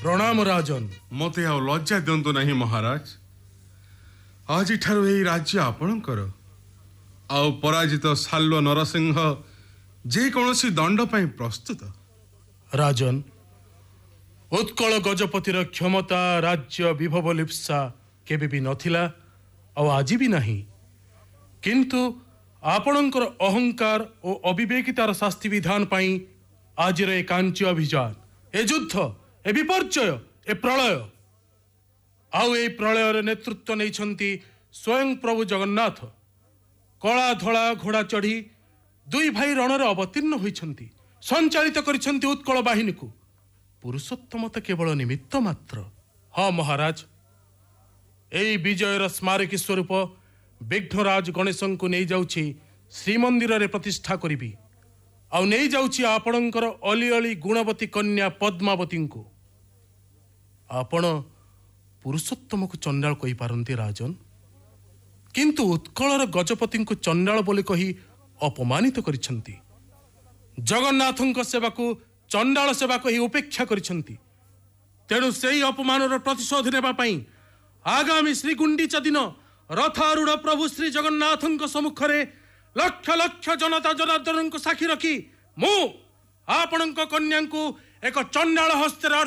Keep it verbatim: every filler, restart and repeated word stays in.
प्रणाम राजन। मते आ लज्जा दिंतु नहीं महाराज। आज यही राज्य आपणकर आउ पराजित साल्व नरसिंह जे कौनसी दंड पाई प्रस्तुत। राजन, उत्कल गजपतिर क्षमता राज्य विभव लिप्सा केबे भी नथिला और आज भी नहीं, किंतु आपणकर अहंकार और अविवेकितार शास्ति विधान पाई आज ए कांची अभियान, ए युद्ध, ए विपर्यय, ए प्रलय आउ ए प्रलयर नेतृत्व नहीं स्वयं प्रभु जगन्नाथ। कला धला घोड़ा चढ़ी दुई भाई रण में अवतीर्ण होइछंती, संचालित करिछंती उत्कल बाहिनी को। पुरुषोत्तम तो केवल निमित्त मात्र। हाँ महाराज, एई विजयर स्मारकी स्वरूप विघ्नराज गणेश को नहीं जाउछि श्रीमंदिर रे प्रतिष्ठा करी आउ नहीं जाउछि आपणकर अली अली गुणवती कन्या पद्मावती को। आपण पुरुषोत्तम को चंडाल कही पारंती राजन, किंतु उत्कलर गजपति को चंडाल बोली कही अपमानित करिछंती। जगन्नाथଙ୍କ सेवा को चंडाल सेवा कही उपेक्षा करिछंती। तेणु सेही अपमानर प्रतिशोध नेबा पई आगामी श्री गुंडीचा दिन रथारूढ़ प्रभु श्री जगन्नाथଙ୍କ सम्मुखरे लक्ष लक्ष जनता जनार्दन को साक्षी रखी मु आपणଙ୍କ कन्या को एक चंडाल हस्तर